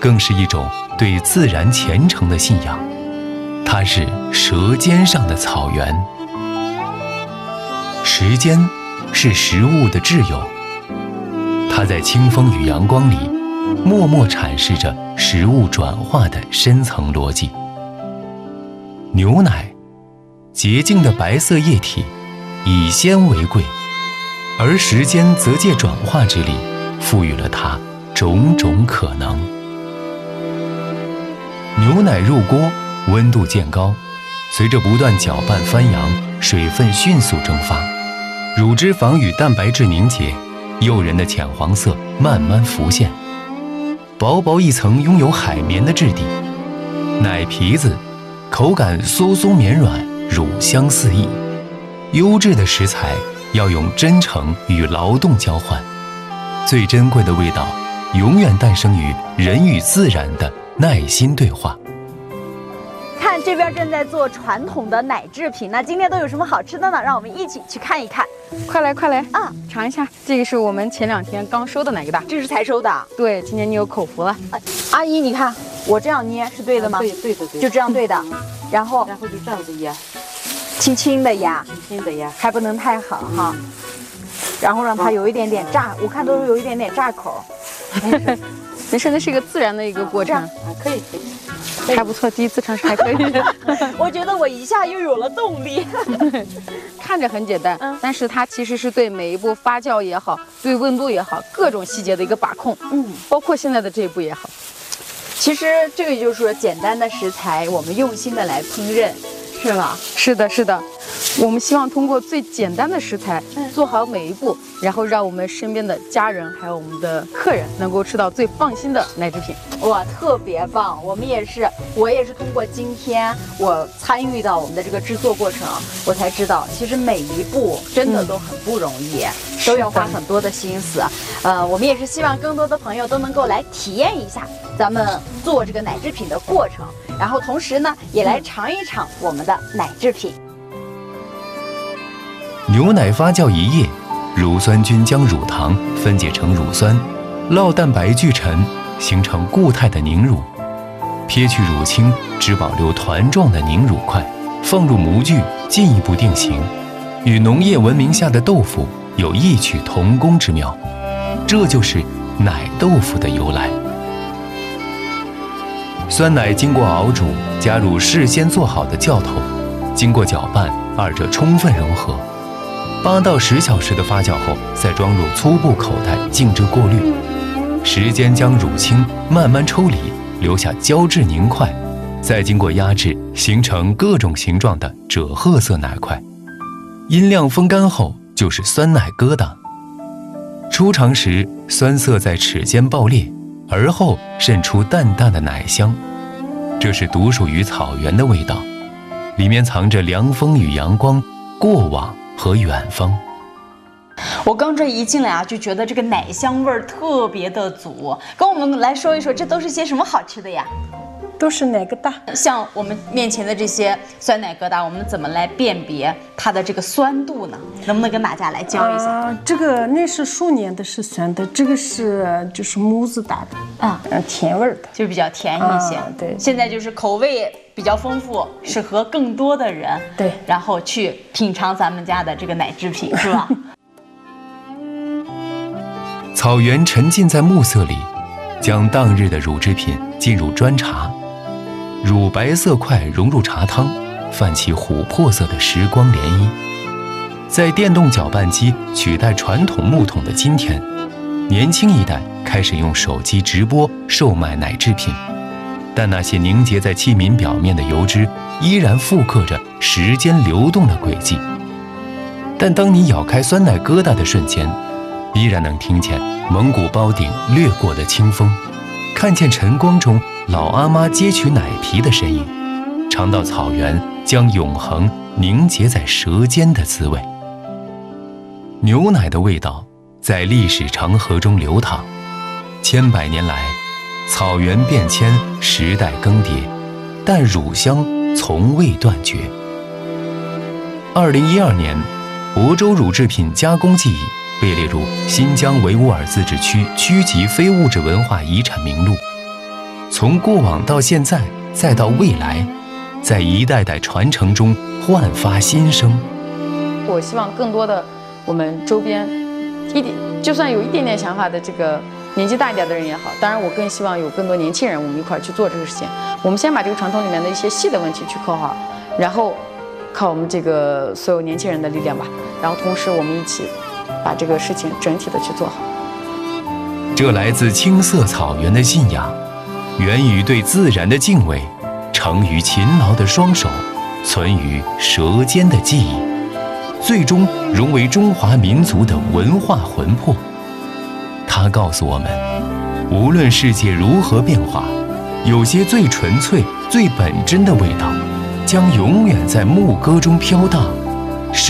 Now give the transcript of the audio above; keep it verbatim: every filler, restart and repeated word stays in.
更是一种对自然虔诚的信仰。它是舌尖上的草原。时间是食物的挚友，它在清风与阳光里默默阐释着食物转化的深层逻辑。牛奶，洁净的白色液体，以鲜为贵，而时间则借转化之力赋予了它种种可能。牛奶入锅，温度渐高，随着不断搅拌翻扬，水分迅速蒸发，乳脂肪与蛋白质凝结，诱人的浅黄色慢慢浮现，薄薄一层拥有海绵的质地，奶皮子口感酥酥绵软，乳香四溢。优质的食材要用真诚与劳动交换，最珍贵的味道永远诞生于人与自然的耐心对话。 看这边正在做传统的奶制品，那今天都有什么好吃的呢？让我们一起去看一看。 快来快来啊， 尝一下，这个是我们前两天刚收的奶疙瘩， 这是才收的。 对，今天你有口福了。 啊、阿姨，你看我这样捏是对的吗？ 对对的对， 就这样对的。然后然后就这样子压， 轻轻的压， 轻轻的压， 还不能太狠哈。然后让它有一点点炸，我看都是有一点点炸口。 没事，那是一个自然的一个过程。 啊，可以可以， 还不错，第一次尝试还可以。 我觉得我一下又有了动力。 看着很简单，嗯，但是它其实是对每一步发酵也好，对温度也好，各种细节的一个把控，嗯，包括现在的这一步也好。 其实这个就是说，简单的食材，我们用心的来烹饪，是吧？ 是的，是的。我们希望通过最简单的食材，做好每一步，然后让我们身边的家人还有我们的客人能够吃到最放心的奶制品。 哇，特别棒！我们也是，我也是通过今天我参与到我们的这个制作过程，我才知道，其实每一步真的都很不容易，嗯、都要花很多的心思。呃，我们也是希望更多的朋友都能够来体验一下咱们做这个奶制品的过程，然后同时呢，也来尝一尝我们的奶制品。 牛奶发酵一夜，乳酸菌将乳糖分解成乳酸，酪蛋白聚沉，形成固态的凝乳。撇去乳清，只保留团状的凝乳块，放入模具进一步定型，与农业文明下的豆腐有异曲同工之妙。这就是奶豆腐的由来。酸奶经过熬煮，加入事先做好的酵头，经过搅拌，二者充分融合。八到十小时的发酵后，再装入粗布口袋静置过滤，时间将乳清慢慢抽离，留下胶质凝块，再经过压制，形成各种形状的赭褐色奶块。阴晾风干后就是酸奶疙瘩。出尝时，酸涩在齿间爆裂，而后渗出淡淡的奶香，这是独属于草原的味道，里面藏着凉风与阳光、过往和远方。 我刚这一进来啊，就觉得这个奶香味儿特别的足。跟我们来说一说，这都是些什么好吃的呀？ 都是奶疙瘩。 像我们面前的这些酸奶疙瘩，我们怎么来辨别它的这个酸度呢？能不能跟大家来教一下？ 啊、这个那是熟年的，是酸的，这个是就是模子打的啊，嗯，甜味儿的， 就比较甜一些。 啊、对， 现在就是口味比较丰富，适合更多的人。 对， 然后去品尝咱们家的这个奶制品，是吧？ 草原沉浸在暮色里，将当日的乳制品进入砖茶，乳白色块融入茶汤，泛起琥珀色的时光涟漪。在电动搅拌机取代传统木桶的今天，年轻一代开始用手机直播售卖奶制品，但那些凝结在器皿表面的油脂依然复刻着时间流动的轨迹。但当你咬开酸奶疙瘩的瞬间，依然能听见蒙古包顶掠过的清风，看见晨光中老阿妈揭取奶皮的身影，尝到草原将永恒凝结在舌尖的滋味。牛奶的味道在历史长河中流淌，千百年来，草原变迁，时代更迭，但乳香从未断绝。二零一二年，亳州乳制品加工技艺被列入新疆维吾尔自治区区级非物质文化遗产名录。 从过往到现在，再到未来，在一代代传承中焕发新生。 我希望更多的我们周边一点，就算有一点点想法的这个年纪大一点的人也好，当然我更希望有更多年轻人，我们一块儿去做这个事情。我们先把这个传统里面的一些细的问题去扣好，然后靠我们这个所有年轻人的力量吧，然后同时我们一起把这个事情整体的去做好。 这来自青色草原的信仰，源于对自然的敬畏，成于勤劳的双手，存于舌尖的记忆，最终融为中华民族的文化魂魄。它告诉我们，无论世界如何变化，有些最纯粹、最本真的味道，将永远在牧歌中飘荡。